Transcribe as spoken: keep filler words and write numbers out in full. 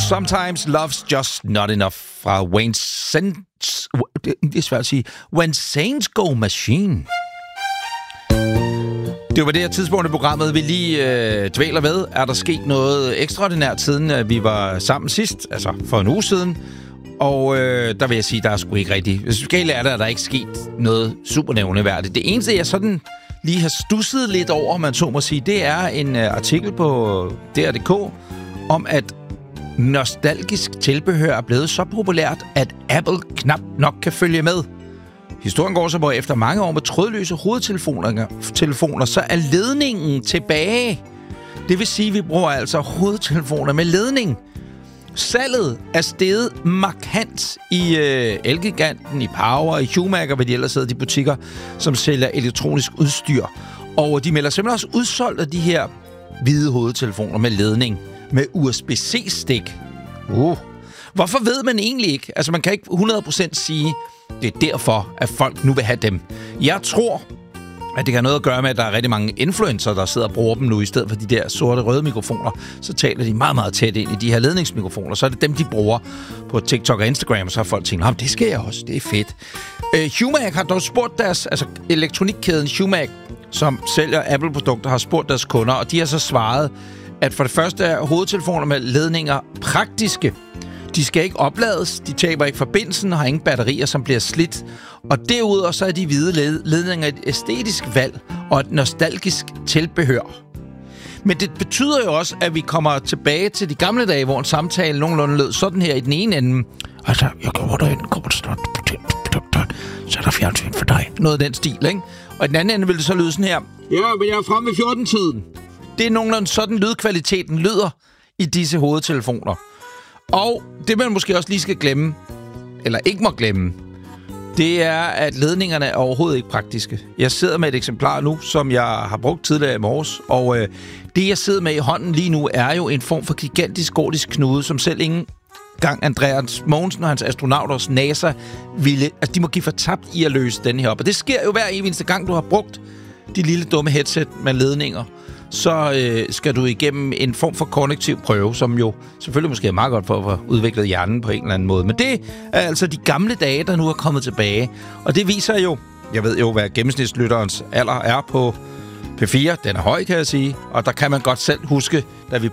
Sometimes Love's Just Not Enough fra Wayne Saints... Det er svært at sige. When Saints Go Machine. Det var det her tidspunkt i programmet, vi lige øh, dvæler ved. Er der sket noget ekstraordinært siden øh, vi var sammen sidst? Altså for en uge siden. Og øh, der vil jeg sige, der er sgu ikke rigtigt. Hvis vi skal lære det, er der ikke sket noget super nævneværdigt. Det eneste, jeg sådan lige har stusset lidt over, man så må sige, det er en øh, artikel på D R punktum D K om, at nostalgisk tilbehør er blevet så populært, at Apple knap nok kan følge med. Historien går så på, efter mange år med trådløse hovedtelefoner, telefoner, så er ledningen tilbage. Det vil sige, at vi bruger altså hovedtelefoner med ledning. Salget er steget markant i øh, Elgiganten, i Power, i Schumacher, hvad de ellers hedder, de butikker, som sælger elektronisk udstyr. Og de melder simpelthen også udsolgt af de her hvide hovedtelefoner med ledning, med U S B C-stik. Uh. Hvorfor ved man egentlig ikke? Altså, man kan ikke hundrede procent sige, det er derfor, at folk nu vil have dem. Jeg tror, at det kan have noget at gøre med, at der er rigtig mange influencer, der sidder og bruger dem nu, i stedet for de der sorte røde mikrofoner. Så taler de meget, meget tæt ind i de her ledningsmikrofoner. Så er det dem, de bruger på TikTok og Instagram, og så har folk tænkt, oh, det skal jeg også, det er fedt. Uh, Schumacher har dog spurgt deres, altså elektronikkæden Schumacher, som sælger Apple-produkter, har spurgt deres kunder, og de har så svaret, at for det første er hovedtelefoner med ledninger praktiske. De skal ikke oplades, de taber ikke forbindelsen og har ingen batterier, som bliver slidt. Og derudover så er de hvide led- ledninger et æstetisk valg og et nostalgisk tilbehør. Men det betyder jo også, at vi kommer tilbage til de gamle dage, hvor en samtale nogenlunde lød sådan her i den ene ende. Altså, jeg går derind, kommer snart, så er der fjernsyn for dig. Noget af den stil, ikke? Og i den anden ende vil det så lyde sådan her. Ja, men jeg er fremme ved fjorten-tiden. Det er nogenlunde sådan, lydkvaliteten lyder i disse hovedtelefoner. Og det, man måske også lige skal glemme, eller ikke må glemme, det er, at ledningerne er overhovedet ikke praktiske. Jeg sidder med et eksemplar nu, som jeg har brugt tidligere i morges, og øh, det, jeg sidder med i hånden lige nu, er jo en form for gigantisk gordisk knude, som selv ingen gang Andreas Mogensen og hans astronauters NASA ville, altså de må give for tabt i at løse den her op. Og det sker jo hver eneste gang, du har brugt de lille dumme headset med ledninger. Så øh, skal du igennem en form for kognitiv prøve, som jo selvfølgelig måske er meget godt for at få udviklet hjernen på en eller anden måde. Men det er altså de gamle dage, der nu er kommet tilbage. Og det viser jo, jeg ved jo, hvad gennemsnitslytterens alder er på P fire. Den er høj, kan jeg sige. Og der kan man godt selv huske, da vi